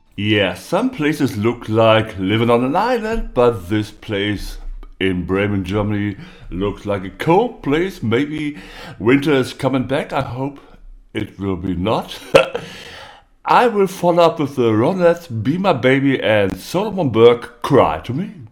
Yeah, some places look like living on an island, but this place in Bremen, Germany looks like a cold place. Maybe winter is coming back. I hope it will be not. I will follow up with the Ronettes, Be My Baby, and Solomon Burke, Cry to Me.